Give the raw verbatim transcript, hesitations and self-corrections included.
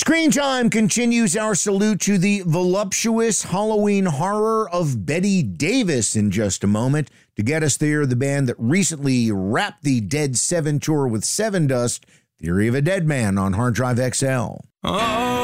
Screen Time continues our salute to the voluptuous Halloween horror of Betty Davis in just a moment. To get us there, the band that recently wrapped the Dead Seven tour with Sevendust, Theory of a Dead Man on Hard Drive X L. Oh.